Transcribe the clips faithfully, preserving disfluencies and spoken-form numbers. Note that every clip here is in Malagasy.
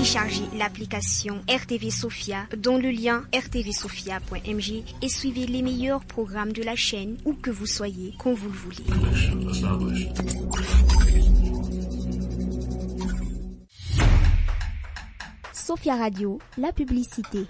Téléchargez l'application R T V Sofia dans le lien r t v sofia point m j et suivez les meilleurs programmes de la chaîne où que vous soyez, quand vous le voulez. Sofia Radio, la publicité.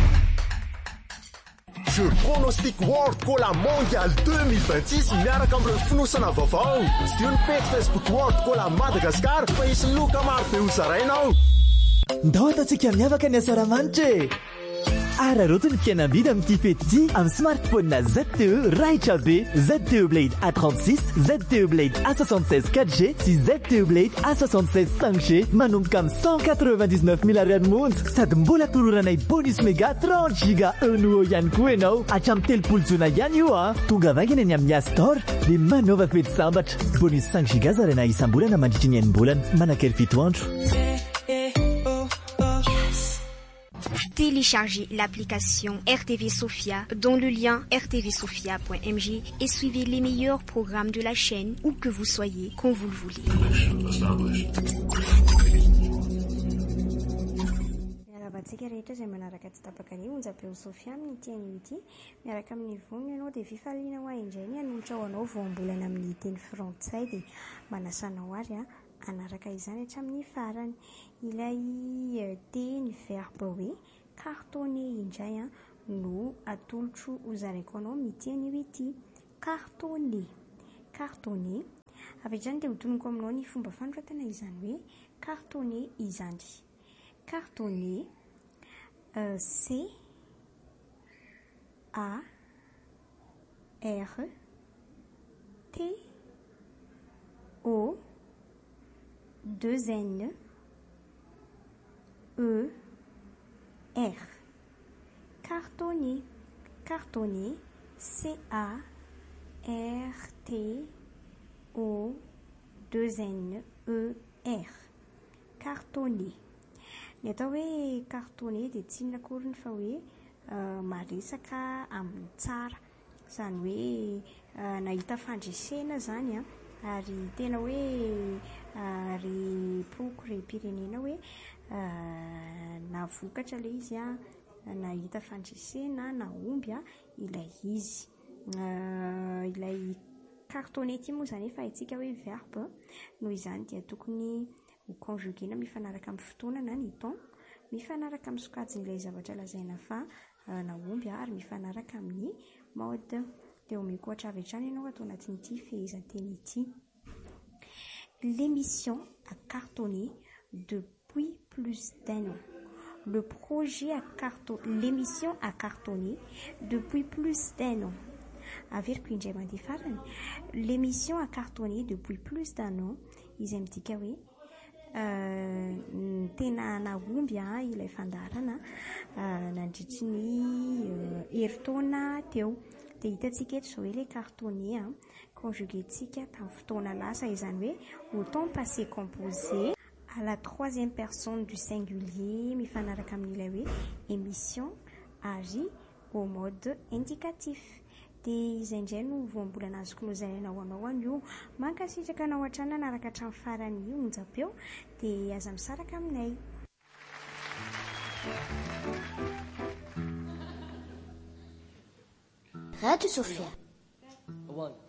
Jeu pronostic World Cola Mondial deux mille vingt-six miaraka amin'ny finosana vaovao. Izy ny page Facebook World Cola Madagascar fa isy loka maro be ho zarainao. Ndao ataontsika miavaka ny asaramanitra. Ararotiny fianam-bidy amin'ity fety amin'ny smartphone na Z T E raitra be, Z T E Blade A trente-six, Z T E Blade A soixante-seize quatre G sy Z T E Blade A soixante-seize cinq G manomboka amin'ny cent quatre-vingt-dix-neuf mille ariary monja sady mbola toloranay bonus méga trente giga euno ihany koa ianao hatramin'ny telopolo jona ihany io a. Tonga avakany any amin'ny App Store dia manaova fety sambatra. Bonus cinq giga zarana isam-bolana mandritry ny enim-bolana manakaiky fito andro. Téléchargez l'application R T V Sofia dans le lien r t v sofia point m j et suivez les meilleurs programmes de la chaîne où que vous soyez, quand vous le voulez. Tsika rehetra izay manaraka tsy tapakany onjapeo Sofia amin'ny tiany ity miaraka amin'ny vonona ianao dia fifaliana ho indray ny hanolotra ho anao voambolana amin'ny teny frantsay dia manasanao ary a anaraka izany hatramin'ny farany. Ilay teny verbe hoe cartonner indray a no atolotro ho zaraiko anao amin'ny tiany ity. Cartonner, cartonner avy hatrany dia hotonoko aminao ny fomba fanoratana izany hoe cartonner izany. Cartonner Euh, C A R T O deux N E R. Cartonner, cartonner, C A R T O deux N E R. Cartonner. Ny atao hoe cartonner dia tsy inona akory ny fa hoe maresaka amin'ny tsara, izany hoe nahita fandresena zany a ary tena hoe ry procure-pirenena hoe navokatra ilay izy a, nahita fandresena na omby a ilay izy. Ilay cartonner ity moa zany efa haitsika hoe verbe noho izany dia tokony ho conjuguena mifanaraka amin'ny fotoanana ny temps, mifanaraka amin'ny sokajin'ilay zavatra lazaina fa naomby ary mifanaraka amin'ny mode. Dia omeko hatravy hatrany ianao atao anatin'ity fehezanteny ity. L'émission a cartonné depuis plus d'un an. Le projet a cartonné, l'émission a cartonné depuis plus d'un an. Averiko indray mandeha farany. L'émission a cartonné depuis plus d'un an. Izay midika hoe tena naomby a ilay fandarana nandritry ny herintaona teo. Dia hitantsika eto izao hoe ilay cartonner a conjuguentsika tamin'ny fotoana lasa, izany hoe au temps passé composé à la troisième personne du singulier mifanaraka amin'ilay hoe émission agit au mode indicatif. Dia izay indray no voambolana azoko nozaraina ho anao anio. Mankasitraka anao hatrany nanaraka hatramin'ny farany onjapeo dia aza misaraka aminay. Radio Sofia. One.